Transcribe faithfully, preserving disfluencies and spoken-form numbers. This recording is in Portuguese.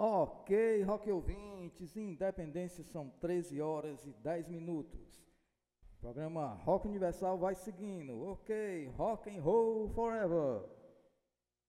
Ok, rock ouvintes, Independência são treze horas e dez minutos. O programa Rock Universal vai seguindo. Ok, rock and roll forever.